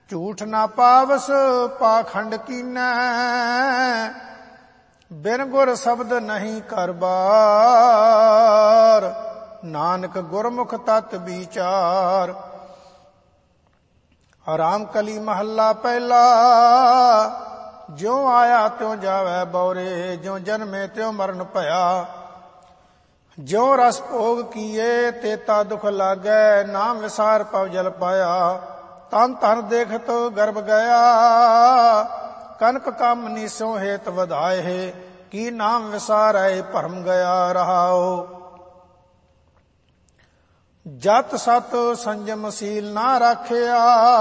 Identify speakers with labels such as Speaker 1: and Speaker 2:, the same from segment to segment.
Speaker 1: ਝੂਠ ਨਾ ਪਾਵਸ ਪਾਖੰਡ ਕੀਨੈ, ਬਿਨ ਗੁਰ ਸ਼ਬਦ ਨਹੀਂ ਕਰਬਾਰ, ਨਾਨਕ ਗੁਰਮੁਖ ਤਤ ਵਿਚਾਰ। ਰਾਮ ਕਲੀ ਮਹੱਲਾ ਪਹਿਲਾ। ਜਿਉ ਆਇਆ ਤਿਉ ਜਾਵੈ ਬਉਰੇ, ਜਿਉ ਜਨਮੇ ਤਿਉ ਮਰਨ ਭਇਆ। ਜਿਉ ਰਸ ਭੋਗ ਕੀਏ ਤੇਤਾ ਦੁਖ ਲਾਗੈ, ਨਾਮ ਵਿਸਾਰ ਪਵ ਜਲ ਪਾਇਆ। ਤਨ ਧਨ ਦੇਖਤ ਗਰਭ ਗਿਆ, ਕਨਕ ਕੰਮ ਨੀਸੋ ਹੇਤ ਵਧਾਏ। ਕੀ ਨਾਮ ਵਿਸਾਰੈ ਭਰਮ ਗਿਆ ਰਹਾਉ। ਜਤ ਸਤ ਸੰਜਮ ਸੀਲ ਨਾ ਰਾਖਿਆ,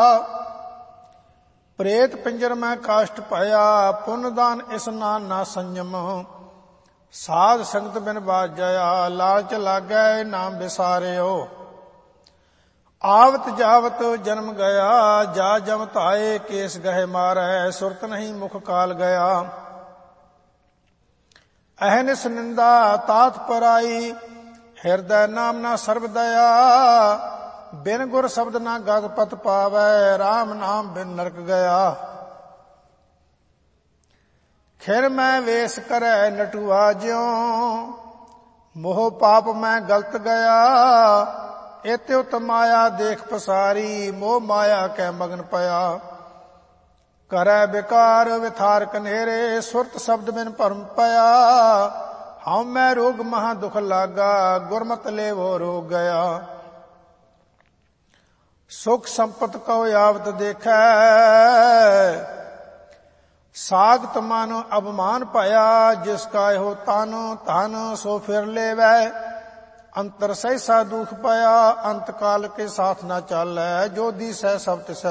Speaker 1: ਪ੍ਰੇਤ ਪਿੰਜਰ ਮੈਂ ਕਾਸ਼ਟ ਪਾਇਆ। ਪੁੰਨ ਦਾਨ ਇਸਨਾਨ ਨਾ ਸੰਜਮ, ਸਾਧ ਸੰਗਤ ਬਿਨ ਬਾਜਿਆ। ਲਾਲਚ ਲਾਗੈ ਨਾਮ ਵਿਸਾਰਿਓ, ਆਵਤ ਜਾਵਤ ਜਨਮ ਗਿਆ। ਜਾ ਜਮ ਧਾਏ ਕੇਸ ਗਹਿ ਮਾਰੈ, ਸੁਰਤ ਨਹੀਂ ਮੁਖ ਕਾਲ ਗਿਆ। ਅਹਨਿਸ ਨਿੰਦਾ ਤਾਤ ਪਰਾਈ, ਹਿਰਦੈ ਨਾਮ ਨਾ ਸਰਬ ਦਇਆ। ਬਿਨ ਗੁਰ ਸ਼ਬਦ ਨਾ ਗਤ ਪਤ ਪਾਵੈ, ਰਾਮ ਨਾਮ ਬਿਨ ਨਰਕ ਗਿਆ। ਖਿਰ ਮੈਂ ਵੇਸ ਕਰੈ ਨਟੂਆ ਜਿਉ, ਮੋਹ ਪਾਪ ਮੈਂ ਗਲਤ ਗਿਆ। ਇਤਿ ਉਤ ਮਾਇਆ ਦੇਖ ਪਸਾਰੀ, ਮੋਹ ਮਾਇਆ ਕੈ ਮਗਨ ਪਿਆ। ਕਰੈ ਬਿਕਾਰ ਵਿਥਾਰ ਕਨੇਰੇ, ਸੁਰਤ ਸ਼ਬਦ ਬਿਨ ਭਰਮ ਪਿਆ। ਹਉ ਮੈਂ ਰੋਗ ਮਹਾ ਦੁਖ ਲਾਗਾ, ਗੁਰਮਤਿ ਲੇਵੋ ਰੋਗ ਗਿਆ। ਸੁਖ ਸੰਪਤ ਕਉ ਆਵਤ ਦੇਖੈ, ਸਾਗਤ ਮਨ ਅਭਮਾਨ ਭਇਆ। ਜਿਸ ਕਾ ਇਹੋ ਤਨ ਧਨ ਸੋ ਫਿਰ ਲੇਵੈ, ਅੰਤਰ ਸਹਿਸਾ ਦੁਖ ਪਿਆ। ਅੰਤ ਕਾਲ ਕੇ ਸਾਥ ਨਾ ਚਾਲੈ, ਜੋ ਦੀਸੈ ਸਭ ਤਿਸੈ